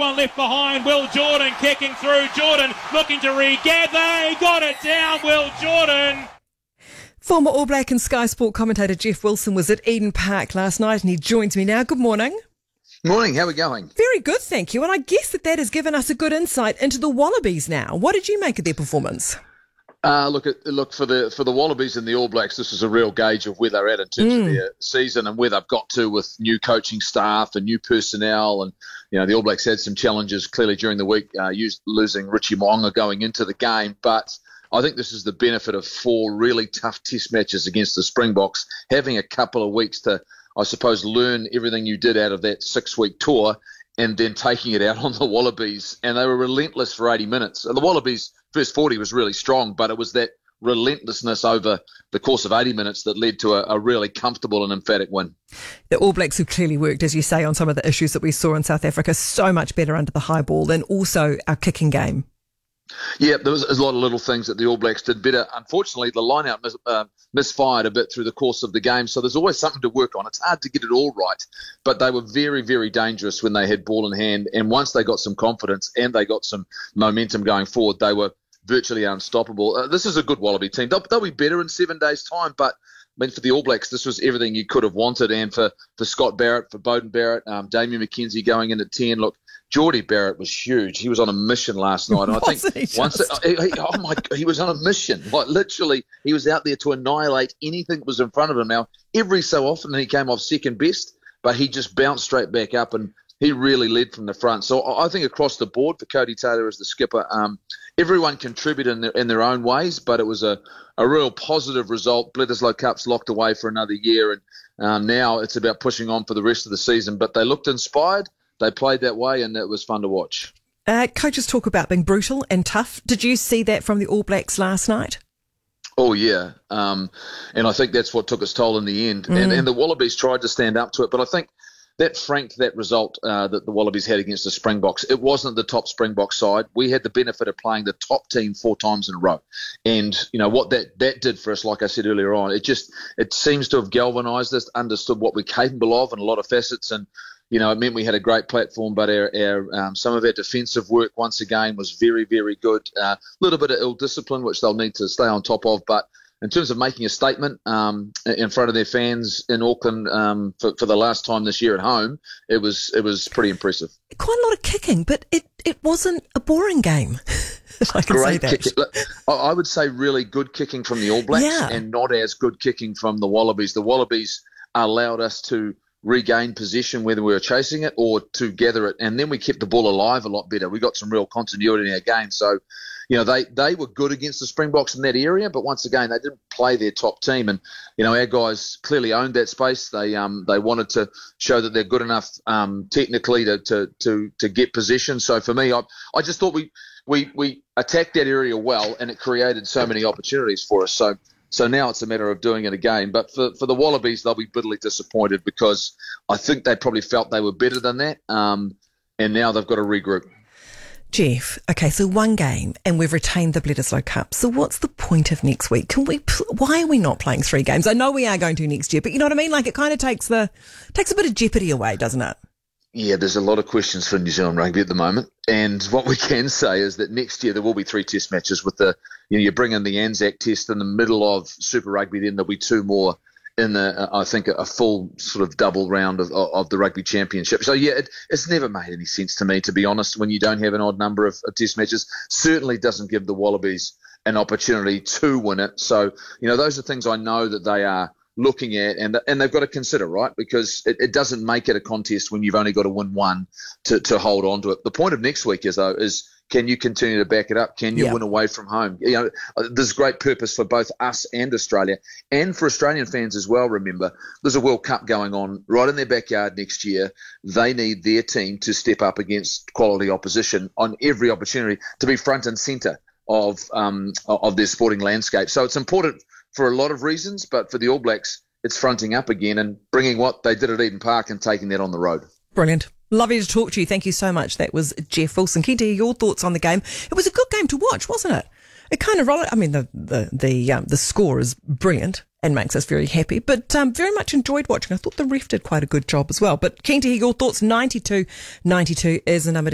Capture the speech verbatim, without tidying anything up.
one left behind. Will Jordan kicking through. Jordan looking to regather. He got it down. Will Jordan. Former All Black and Sky Sport commentator Jeff Wilson was at Eden Park last night and he joins me now. Good morning. Morning, how are we going? Very good, thank you. And I guess that that has given us a good insight into the Wallabies now. What did you make of their performance? Uh, look, at, look for the for the Wallabies and the All Blacks, this is a real gauge of where they're at in terms mm. of their season and where they've got to with new coaching staff and new personnel. And, you know, the All Blacks had some challenges clearly during the week, uh, used, losing Richie Mo'unga going into the game. But I think this is the benefit of four really tough test matches against the Springboks, having a couple of weeks to, I suppose, learn everything you did out of that six-week tour and then taking it out on the Wallabies. And they were relentless for eighty minutes. The Wallabies' first forty was really strong, but it was that relentlessness over the course of eighty minutes that led to a, a really comfortable and emphatic win. The All Blacks have clearly worked, as you say, on some of the issues that we saw in South Africa, so much better under the high ball, and also our kicking game. Yeah, there was a lot of little things that the All Blacks did better. Unfortunately, the line-out mis- uh, misfired a bit through the course of the game, so there's always something to work on. It's hard to get it all right, but they were very, very dangerous when they had ball in hand, and once they got some confidence and they got some momentum going forward, they were virtually unstoppable. Uh, this is a good Wallaby team. They'll, they'll be better in seven days' time, but I mean, for the All Blacks, this was everything you could have wanted, and for, for Scott Barrett, for Beauden Barrett, um, Damien McKenzie going in at ten, look, Geordie Barrett was huge. He was on a mission last night. And I think he once, it, he, he, oh my, he was on a mission. Like literally, he was out there to annihilate anything that was in front of him. Now, every so often he came off second best, but he just bounced straight back up and he really led from the front. So I think across the board for Cody Taylor as the skipper, um, everyone contributed in their, in their own ways, but it was a, a real positive result. Bledisloe Cup's locked away for another year, and um, now it's about pushing on for the rest of the season. But they looked inspired. They played that way, and it was fun to watch. Uh, coaches talk about being brutal and tough. Did you see that from the All Blacks last night? Oh, yeah. Um, and I think that's what took its toll in the end. Mm. And, and the Wallabies tried to stand up to it. But I think that franked that result uh, that the Wallabies had against the Springboks. It wasn't the top Springbok side. We had the benefit of playing the top team four times in a row. And, you know, what that, that did for us, like I said earlier on, it just it seems to have galvanised us, understood what we're capable of in a lot of facets. And, you know, it meant we had a great platform, but our, our um, some of our defensive work, once again, was very, very good. A uh, little bit of ill discipline, which they'll need to stay on top of. But in terms of making a statement um, in front of their fans in Auckland um, for, for the last time this year at home, it was it was pretty impressive. Quite a lot of kicking, but it, it wasn't a boring game. I can Great say that. Kicking. I would say really good kicking from the All Blacks yeah. and not as good kicking from the Wallabies. The Wallabies allowed us to regain possession whether we were chasing it or to gather it, and then we kept the ball alive a lot better. We got some real continuity in our game. So, you know, they, they were good against the Springboks in that area, but once again, they didn't play their top team. And, you know, our guys clearly owned that space. They um they wanted to show that they're good enough um technically to to to, to get possession. So for me, I I just thought we, we, we attacked that area well, and it created so many opportunities for us. So So now it's a matter of doing it again. But for, for the Wallabies, they'll be bitterly disappointed because I think they probably felt they were better than that. Um, and now they've got to regroup. Jeff, okay, so one game and we've retained the Bledisloe Cup. So what's the point of next week? Can we? Why are we not playing three games? I know we are going to next year, but you know what I mean? Like it kind of takes the takes a bit of jeopardy away, doesn't it? Yeah, there's a lot of questions for New Zealand rugby at the moment. And what we can say is that next year there will be three test matches with the, you know, you bring in the Anzac test in the middle of Super Rugby, then there'll be two more in the, uh, I think, a full sort of double round of, of the Rugby Championship. So, yeah, it, it's never made any sense to me, to be honest, when you don't have an odd number of, of test matches. Certainly doesn't give the Wallabies an opportunity to win it. So, you know, those are things I know that they are looking at, and and they've got to consider, right? Because it, it doesn't make it a contest when you've only got to win one to, to hold on to it. The point of next week is, though, is can you continue to back it up? Can you yeah. win away from home? You know, there's great purpose for both us and Australia, and for Australian fans as well. Remember, there's a World Cup going on right in their backyard next year. They need their team to step up against quality opposition on every opportunity to be front and centre of um, of their sporting landscape. So it's important for a lot of reasons, but for the All Blacks, it's fronting up again and bringing what they did at Eden Park and taking that on the road. Brilliant. Lovely to talk to you. Thank you so much. That was Jeff Wilson. Keen to hear your thoughts on the game. It was a good game to watch, wasn't it? It kind of rolled. I mean, the the the, um, the score is brilliant and makes us very happy, but um, very much enjoyed watching. I thought the ref did quite a good job as well. But keen to hear your thoughts. ninety-two ninety-two is the number to